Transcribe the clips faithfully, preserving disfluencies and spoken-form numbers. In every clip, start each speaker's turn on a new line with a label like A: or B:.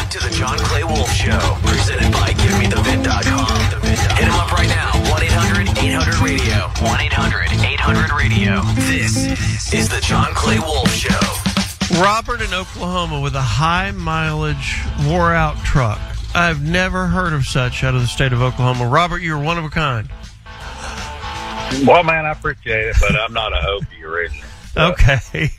A: to the John Clay Wolf Show, presented by Give Me The Vin dot com. Hit him up right now, one eight hundred eight hundred radio. one eight hundred eight hundred radio. This is the John Clay Wolf Show.
B: Robert in Oklahoma with a high-mileage, wore-out truck. I've never heard of such out of the state of Oklahoma. Robert, you're one of a kind.
C: Well, man, I appreciate it, but I'm not a Hokie original. So.
B: Okay.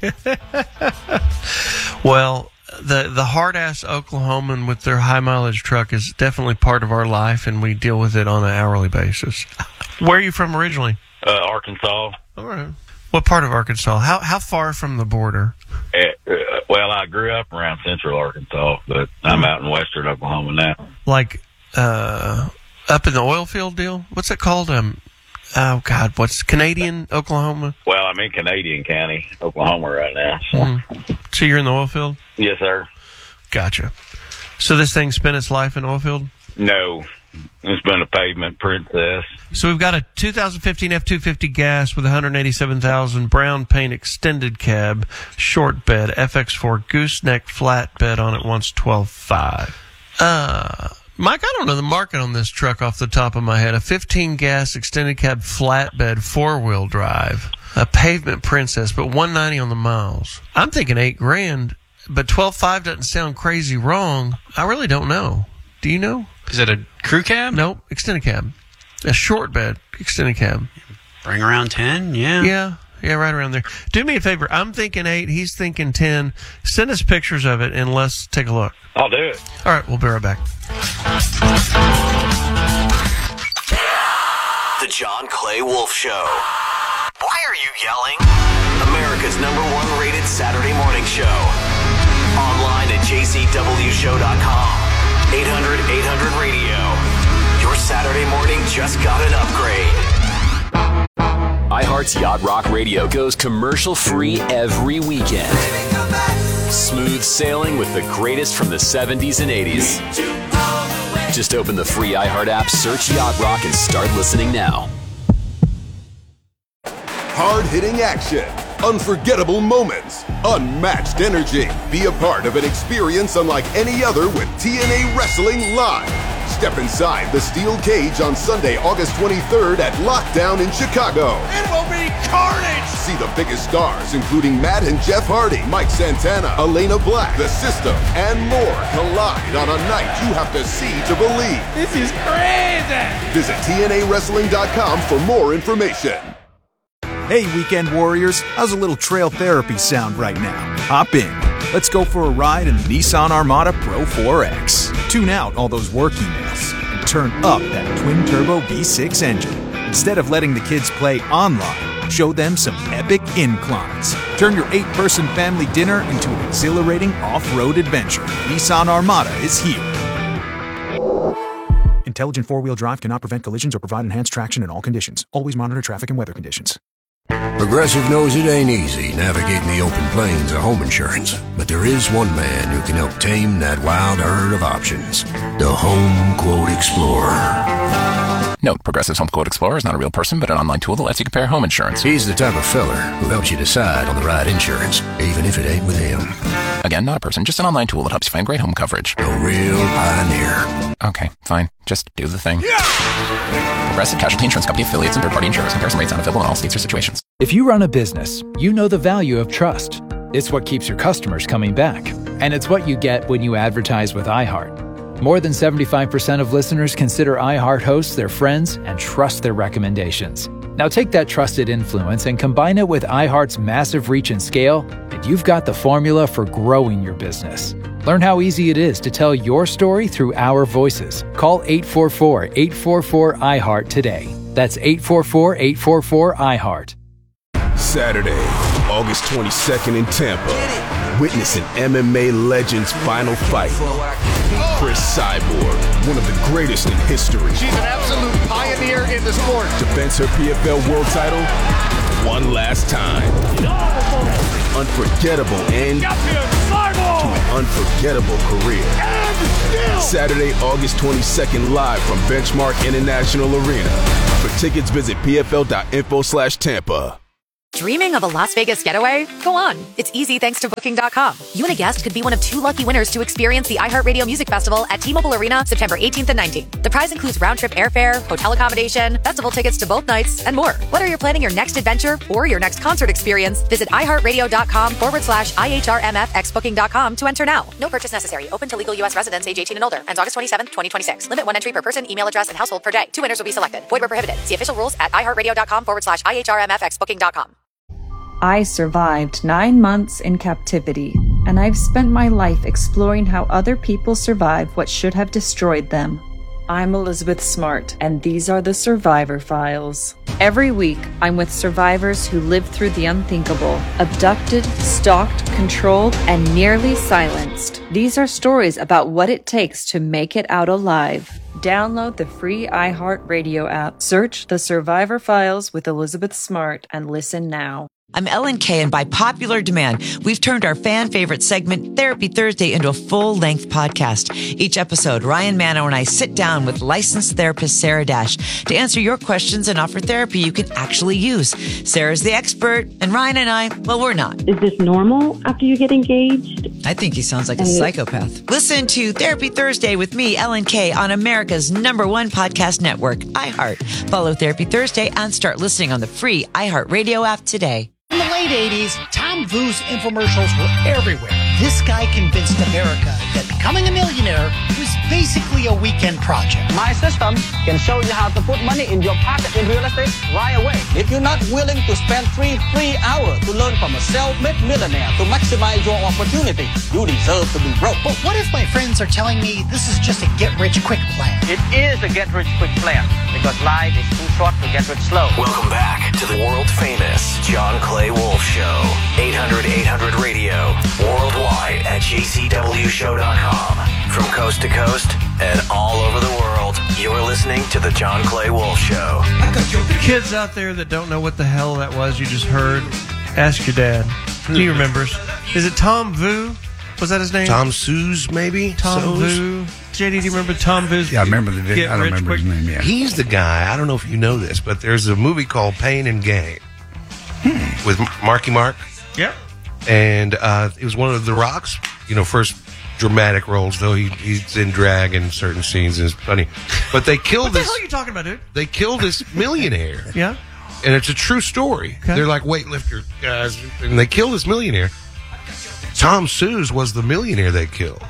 B: Well, the the hard-ass Oklahoman with their high-mileage truck is definitely part of our life, and we deal with it on an hourly basis. Where are you from originally?
C: Uh, Arkansas.
B: All right. What part of Arkansas? How how far from the border?
C: Uh, well, I grew up around central Arkansas, but I'm out in western Oklahoma now.
B: Like uh, up in the oil field deal? What's it called? Um, oh, God, what's Canadian Oklahoma?
C: Well, I'm in Canadian County, Oklahoma right now. So,
B: mm. so you're in the oil field?
C: Yes, sir.
B: Gotcha. So this thing spent its life in oil field?
C: No. It's been a pavement princess.
B: So we've got a two thousand fifteen F two fifty gas with one hundred eighty-seven thousand brown paint extended cab, short bed, F X four gooseneck flatbed on it, wants twelve five. Uh, Mike, I don't know the market on this truck off the top of my head. A fifteen gas extended cab flatbed, four-wheel drive, a pavement princess, but one ninety on the miles. I'm thinking eight grand, but twelve five doesn't sound crazy wrong. I really don't know. Do you know?
D: Is it a crew cab?
B: Nope, extended cab. A short bed, extended cab.
D: Bring around ten, yeah.
B: Yeah, yeah, right around there. Do me a favor. I'm thinking eight. He's thinking ten. Send us pictures of it, and let's take a look.
C: I'll do it.
B: All right, we'll be right back.
A: The John Clay Wolf Show. Why are you yelling? America's number one rated Saturday morning show. Online at j c w show dot com. eight hundred eight hundred radio. Your Saturday morning just got an upgrade.
E: iHeart's Yacht Rock Radio goes commercial-free every weekend. Smooth sailing with the greatest from the seventies and eighties. Just open the free iHeart app, search Yacht Rock, and start listening now.
F: Hard-hitting action, unforgettable moments, unmatched energy. Be a part of an experience unlike any other with T N A Wrestling Live. Step inside the steel cage on Sunday, August twenty-third at Lockdown in Chicago.
G: It will be carnage!
F: See the biggest stars, including Matt and Jeff Hardy, Mike Santana, Elena Black, The System, and more collide on a night you have to see to believe.
G: This is crazy!
F: Visit T N A wrestling dot com for more information.
H: Hey, Weekend Warriors, how's a little trail therapy sound right now? Hop in. Let's go for a ride in the Nissan Armada Pro four X. Tune out all those work emails and turn up that twin-turbo V six engine. Instead of letting the kids play online, show them some epic inclines. Turn your eight-person family dinner into an exhilarating off-road adventure. Nissan Armada is here. Intelligent four-wheel drive cannot prevent collisions or provide enhanced traction in all conditions. Always monitor traffic and weather conditions.
I: Progressive knows it ain't easy navigating the open plains of home insurance, but there is one man who can help tame that wild herd of options. The Home Quote Explorer.
J: Note, Progressive's Home Quote Explorer is not a real person, but an online tool that lets you compare home insurance.
I: He's the type of feller who helps you decide on the right insurance, even if it ain't with him.
J: Again, not a person, just an online tool that helps you find great home coverage.
I: A real pioneer.
J: Okay, fine. Just do the thing. Yeah! Progressive Casualty Insurance Company affiliates and third-party insurers. Comparison rates not available in all states or situations.
K: If you run a business, you know the value of trust. It's what keeps your customers coming back. And it's what you get when you advertise with iHeart. More than seventy-five percent of listeners consider iHeart hosts their friends and trust their recommendations. Now take that trusted influence and combine it with iHeart's massive reach and scale, and you've got the formula for growing your business. Learn how easy it is to tell your story through our voices. Call eight four four, eight four four, I heart today. That's eight four four, eight four four, I heart.
L: Saturday, August twenty-second in Tampa. Witness an M M A legend's final fight. Chris Cyborg, one of the greatest in history.
G: She's an absolute pioneer in the sport.
L: Defends her P F L world title one last time. Unforgettable end to an unforgettable career. Saturday, August twenty-second, live from Benchmark International Arena. For tickets, visit p f l dot info slash Tampa.
M: Dreaming of a Las Vegas getaway? Go on. It's easy thanks to Booking dot com. You and a guest could be one of two lucky winners to experience the iHeartRadio Music Festival at T-Mobile Arena September eighteenth and nineteenth. The prize includes round-trip airfare, hotel accommodation, festival tickets to both nights, and more. Whether you're planning your next adventure or your next concert experience, visit iHeartRadio.com forward slash IHRMFX Booking dot com to enter now. No purchase necessary. Open to legal U S residents age eighteen and older. Ends August twenty-seventh, twenty twenty-six. Limit one entry per person, email address, and household per day. Two winners will be selected. Void where prohibited. See official rules at iHeartRadio.com forward slash IHRMFX Booking dot com.
N: I survived nine months in captivity, and I've spent my life exploring how other people survive what should have destroyed them. I'm Elizabeth Smart, and these are the Survivor Files. Every week, I'm with survivors who lived through the unthinkable, abducted, stalked, controlled, and nearly silenced. These are stories about what it takes to make it out alive. Download the free iHeartRadio app, search The Survivor Files with Elizabeth Smart, and listen now.
O: I'm Ellen Kay, and by popular demand, we've turned our fan favorite segment, Therapy Thursday, into a full-length podcast. Each episode, Ryan Mano and I sit down with licensed therapist Sarah Dash to answer your questions and offer therapy you can actually use. Sarah's the expert, and Ryan and I, well, we're not.
P: Is this normal after you get engaged?
O: I think he sounds like a psychopath. Listen to Therapy Thursday with me, Ellen Kay, on America's number one podcast network, iHeart. Follow Therapy Thursday and start listening on the free iHeartRadio app today.
Q: In the late eighties, Tom Vu's infomercials were everywhere. This guy convinced America that becoming a millionaire was basically a weekend project.
R: My system can show you how to put money in your pocket in real estate right away. If you're not willing to spend three free hours to learn from a self-made millionaire to maximize your opportunity, you deserve to be broke.
Q: But what if my friends are telling me this is just a get-rich-quick plan?
R: It is a get-rich-quick plan because life is too short to get rich slow.
A: Welcome back to the world-famous John Clay Wolf Show. eight hundred eight hundred radio. Worldwide at J C W show dot com. From coast to coast and all over the world, you're listening to the John Clay Wolf Show.
B: Kids out there that don't know what the hell that was you just heard, ask your dad. He remembers. Is it Tom Vu? Was that his name?
S: Tom Suze, maybe?
B: Tom
S: Soze?
B: Vu. J D, do you remember Tom Vu's?
S: Yeah, I remember the
B: Get
S: I don't
B: Rich
S: remember
B: Quick?
S: his name. Yeah, he's the guy. I don't know if you know this, but there's a movie called Pain and Gain hmm. with Marky Mark.
B: Yep.
S: And uh, it was one of The Rock's, you know, first dramatic roles. Though he, he's in drag in certain scenes, and it's funny. But they killed
B: What the
S: this.
B: hell are you talking about, dude?
S: They killed this millionaire.
B: Yeah.
S: And it's a true story.
B: Okay.
S: They're like weightlifter guys, and they killed this millionaire. Tom Suze was the millionaire they killed.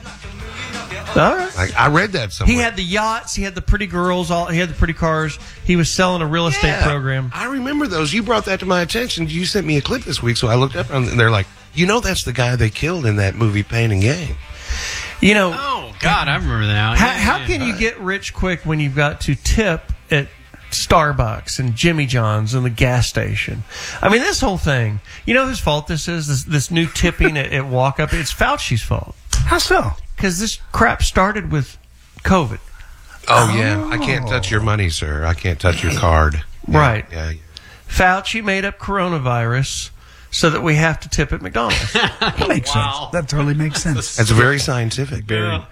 B: All right.
S: Like, I read that somewhere.
B: He had the yachts. He had the pretty girls. All he had the pretty cars. He was selling a real estate
S: Yeah,
B: program.
S: I remember those. You brought that to my attention. You sent me a clip this week, so I looked up, and they're like, you know, that's the guy they killed in that movie Pain and Gain.
B: You know,
D: Oh, God, I remember that now.
B: how,
D: Yeah,
B: how
D: yeah,
B: can
D: yeah.
B: you get rich quick when you've got to tip at Starbucks and Jimmy John's and the gas station? I mean, this whole thing. You know whose fault this is? This, this new tipping at, at walk up. It's Fauci's fault.
S: How so?
B: Because this crap started with COVID.
S: Oh, yeah. I can't touch your money, sir. I can't touch your card. Yeah,
B: Right.
S: Yeah.
B: Fauci made up coronavirus so that we have to tip at McDonald's.
T: That makes sense. That totally makes sense.
S: That's very scientific. Very.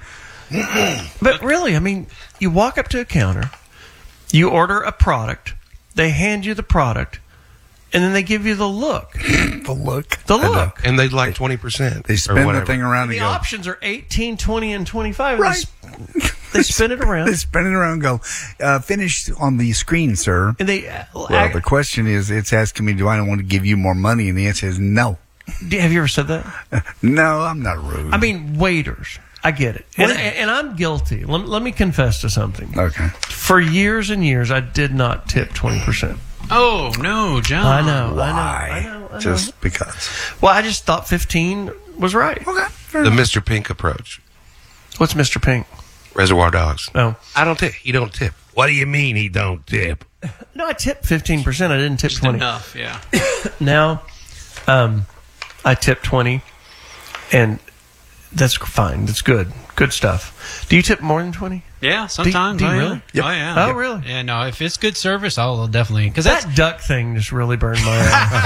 B: But really, I mean, you walk up to a counter, you order a product, they hand you the product, and then they give you the look.
T: The look.
B: The look.
S: And they'd like twenty percent.
T: They spin the thing around and
B: The
T: go.
B: options are eighteen, twenty, and twenty-five.
T: Right.
B: They, s- they spin it around.
T: They spin it around and go, uh, finish on the screen, sir.
B: And they, uh,
T: Well,
B: act-
T: the question is, it's asking me, do I want to give you more money? And the answer is no.
B: Do- have you ever said that?
T: No, I'm not rude.
B: I mean, waiters. I get it. And, and I'm guilty. Let, let me confess to something.
T: Okay.
B: For years and years, I did not tip twenty percent.
D: Oh, no, John.
B: I know.
T: Why?
B: I know. I know. I know.
T: Just because.
B: Well, I just thought fifteen was right.
T: Okay.
S: The Mister Pink approach.
B: What's Mister Pink?
S: Reservoir Dogs.
B: Oh.
S: I don't tip. You don't tip. What do you mean he don't tip?
B: No, I tipped fifteen percent. I didn't tip
D: Just
B: twenty.
D: enough, yeah.
B: Now, um, I tip twenty, and that's fine. That's good. Good stuff. Do you tip more than twenty?
D: Yeah, sometimes.
B: Do, do you
D: oh,
B: really?
D: Yeah. Oh, yeah.
B: Oh, really?
D: Yeah, no, if it's good service, I'll definitely. Because
B: That duck thing just really burned my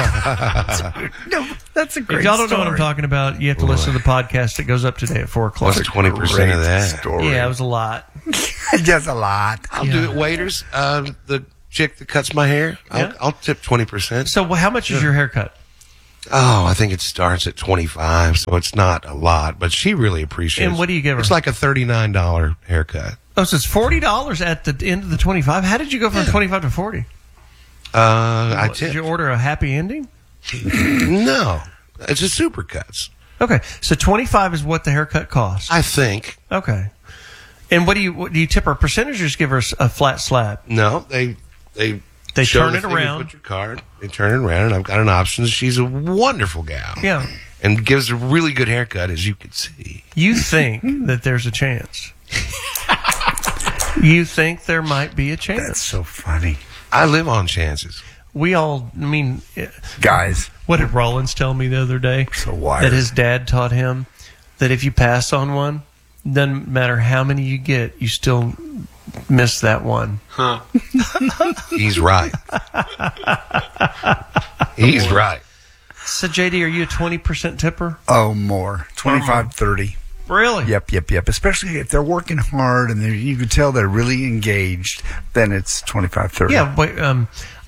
B: eye.
T: No, that's a great
B: If y'all don't know what I'm
T: story.
B: talking about, you have to listen to the podcast. It goes up today at four o'clock.
S: What's twenty percent of that?
T: Story.
B: Yeah, it was a lot.
T: Just a lot.
S: I'll do it, waiters. Uh, the chick that cuts my hair, I'll,
B: Yeah.
S: I'll tip twenty percent.
B: So well, how much is your haircut?
S: Oh, I think it starts at twenty-five, so it's not a lot, but she really appreciates it.
B: And what do you give her?
S: It's like a thirty-nine dollars haircut.
B: Oh, so it's forty dollars at the end of the twenty-five. How did you go from twenty-five to forty?
S: Uh, I
B: Did
S: tip.
B: you order a happy ending?
S: No, it's a supercuts.
B: Okay, so twenty-five is what the haircut costs.
S: I think.
B: Okay, and what do you what, do you tip her a percentage or just give her a flat slab?
S: No, they they
B: They
S: show
B: turn
S: the
B: it
S: thing, you
B: around.
S: Put your card. They turn it around, and I've got an option. She's a wonderful gal.
B: Yeah.
S: And gives a really good haircut, as you can see.
B: You think that there's a chance? You think there might be a chance?
T: That's so funny.
S: I live on chances.
B: We all, I mean,
T: Guys.
B: What did Rollins tell me the other day?
T: So wired.
B: That his dad taught him that if you pass on one, doesn't matter how many you get, you still miss that one.
D: Huh.
S: He's right. He's right.
B: So, J D, are you a twenty percent tipper?
T: Oh, more. twenty-five, thirty.
B: Really?
T: Yep, yep, yep. Especially if they're working hard and they're, you can tell they're really engaged, then it's twenty-five, thirty.
B: Yeah, but um,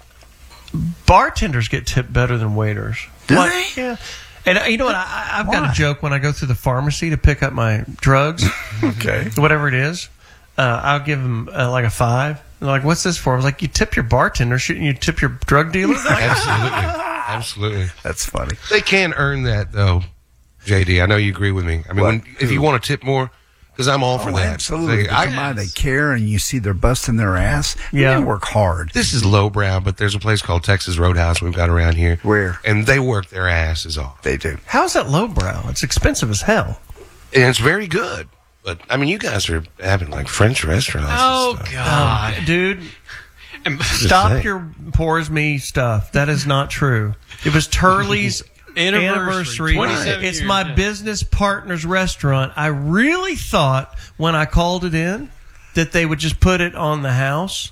B: bartenders get tipped better than waiters.
T: Do
B: What-
T: they?
B: Yeah. And uh, you know what? I, I've got
T: Why?
B: a joke when I go through the pharmacy to pick up my drugs.
T: Okay.
B: Whatever it is, uh, I'll give them uh, like a five. They're like, "What's this for?" I was like, "You tip your bartender, shouldn't you tip your drug dealer?" They're like,
S: Absolutely. Absolutely.
T: That's funny.
S: They can earn that, though, J D. I know you agree with me. I mean, when, if you want to tip more, because I'm all for
T: Oh,
S: that.
T: absolutely.
S: They-
T: They
S: I-
T: come by, they care, and you see they're busting their ass.
B: Yeah.
T: They work hard.
S: This is lowbrow, but there's a place called Texas Roadhouse we've got around here.
T: Where?
S: And they work their asses off.
T: They do.
B: How's that lowbrow? It's expensive as hell.
S: And it's very good. But, I mean, you guys are having, like, French restaurants. and
D: Oh,
S: stuff.
D: God.
B: Um, dude,
S: Just
B: stop
S: saying.
B: your poor as me stuff. That is not true. It was Turley's
D: Anniversary,
B: anniversary.
D: twenty-seven
B: It's
D: years,
B: my
D: yeah.
B: business partner's restaurant. I really thought when I called it in that they would just put it on the house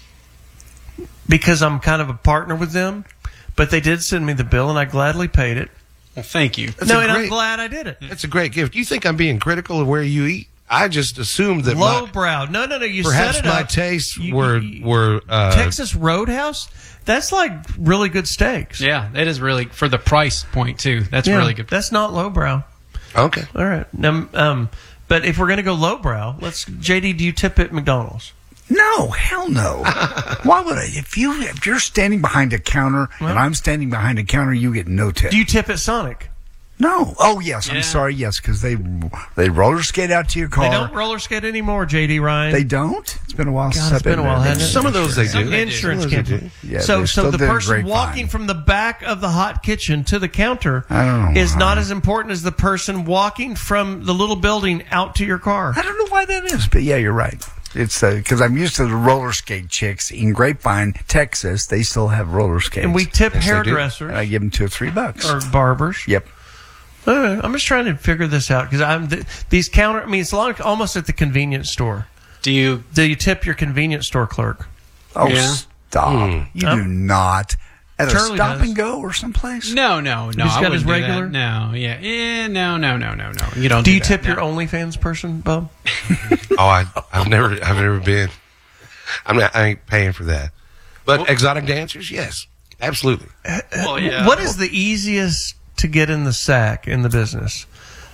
B: because I'm kind of a partner with them. But they did send me the bill, and I gladly paid it.
D: Well, thank you.
S: That's
B: no,
S: a
B: and I'm
S: great-
B: glad I did it.
S: That's a great gift. You think I'm being critical of where you eat? I just assumed that my,
B: Lowbrow. No, no, no. You
S: perhaps
B: set it
S: my
B: up.
S: tastes
B: You-
S: were
B: you-
S: were uh,
B: Texas Roadhouse. That's like really good steaks.
D: Yeah, that is really, for the price point, too. That's
B: Yeah,
D: really good.
B: That's not lowbrow.
S: Okay.
B: All right. Um, um, but if we're going to go lowbrow, let's. J D, do you tip at McDonald's?
T: No, hell no. Why would I? If you if you're standing behind a counter and I'm standing behind a counter, you get no tip.
B: Do you tip at Sonic?
T: No. Oh yes,
B: Yeah.
T: I'm sorry. Yes, because they they roller skate out to your car.
B: They don't roller skate anymore, J D Ryan.
T: They don't. It's been a while
B: God,
T: since
B: it's
T: I've been,
B: been a while,
T: there.
B: hasn't it?
S: Some of those they do.
B: Insurance
S: Some of those they
B: company.
T: do. Yeah,
B: so,
T: they're
B: so
T: still
B: the
T: doing
B: person
T: great
B: walking
T: fine.
B: from the back of the hot kitchen to the counter
T: I don't know
B: is
T: why.
B: not as important as the person walking from the little building out to your car.
T: I don't know why that is, but yeah, you're right. It's because I'm used to the roller skate chicks in Grapevine, Texas. They still have roller skates,
B: And we tip
T: Yes, they do.
B: hairdressers.
T: And I give them two or three bucks.
B: Or barbers.
T: Yep.
B: All right, I'm just trying to figure this out because I'm th- these counter. I mean, it's like almost at the convenience store.
D: Do you
B: do you tip your convenience store clerk?
T: Oh,
D: Yeah.
T: stop!
S: Hmm.
T: You
B: Huh?
T: do not at a
B: Charlie
T: stop
B: does.
T: and go or someplace.
D: No, no, no.
B: He's
D: I
B: got
D: wouldn't
B: his
D: do that.
B: regular?
D: No, yeah, yeah, no, no, no, no, no. You don't.
B: Do
D: Do,
B: you
D: that,
B: tip
D: no.
B: your OnlyFans person, Bob?
S: Oh, I, I've never, I've never been. I'm not. I ain't paying for that. But exotic dancers, yes, absolutely.
D: Well, yeah.
B: What is the easiest to get in the sack in the business?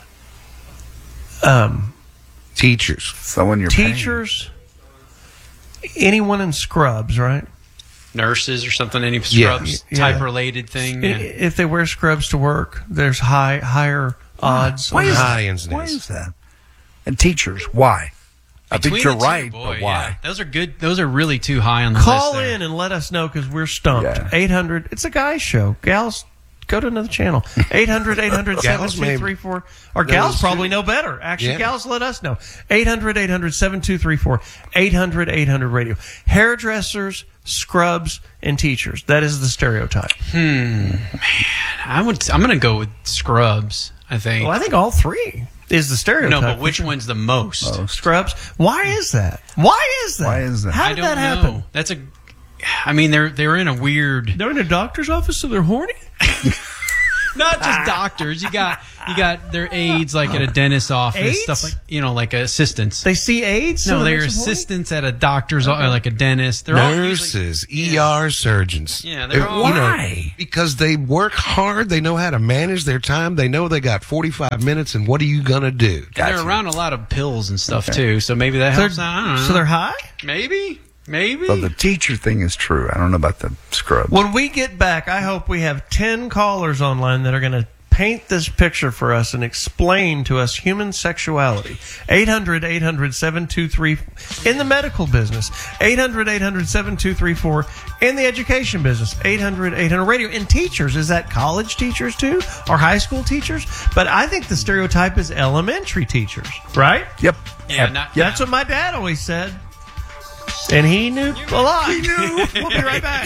B: Um,
S: Teachers.
T: Someone you're
B: teachers. Anyone in scrubs, right?
D: Nurses or something? Any
S: Yeah.
D: scrubs
B: Yeah.
D: type related thing?
B: I-
D: Yeah.
B: If they wear scrubs to work, there's high higher odds.
T: Why
B: on
T: is
B: that.
S: High
T: that?
S: incidence.
T: Why is that? And teachers, why? I think
D: Between
T: you're
D: the two,
T: right,
D: boy,
T: but why?
D: yeah. Those are good. Those are really too high on the
B: Call
D: list. there.
B: in and let us know because we're stumped.
T: Yeah.
B: eight hundred It's a guy show. Gals, go to another channel. eight hundred, eight hundred, seven two three four Or gals
S: Those
B: probably
S: two.
B: know better. Actually,
S: Yeah.
B: gals, let us know. eight hundred, eight hundred, seven two three four eight hundred, eight hundred radio. Hairdressers, scrubs, and teachers. That is the stereotype.
D: Hmm. Man, I would. I'm going to go with scrubs. I think.
B: Well, I think all three is the stereotype.
D: No, but which one's the most?
B: Scrubs. Why is that? Why is that?
T: Why is that?
B: How
D: I
B: did
D: don't
B: that
D: know.
B: happen?
D: That's a. I mean, they're they're in a weird.
B: They're in a doctor's office, so they're horny.
D: Not just doctors. You got you got their aides like at a dentist's office,
B: Aides?
D: stuff like you know, like assistants.
B: They see aides?
D: No,
B: So
D: they're
B: that's important?
D: assistants at a doctor's or like a dentist. They're all usually,
S: Nurses, E R surgeons.
D: Yeah, they're
S: Uh,
D: all-
S: you know,
T: Why?
S: because they work hard. They know how to manage their time. They know they got forty-five minutes, and what are you going to do?
D: and they're around a lot of pills and stuff too. So maybe that
B: So
D: helps.
B: they're-
D: I don't know.
B: So they're high?
D: maybe, maybe.
T: So the teacher thing is true. I don't know about the scrub.
B: When we get back, I hope we have ten callers online that are going to paint this picture for us and explain to us human sexuality. eight hundred, eight hundred, seven two three in the medical business. eight hundred, eight hundred, seven two three four in the education business. eight hundred, eight hundred radio. In teachers, is that college teachers too? Or high school teachers? But I think the stereotype is elementary teachers, right?
T: Yep.
D: Yeah, not,
B: That's what my dad always said. And he knew a lot. He knew. We'll be right back.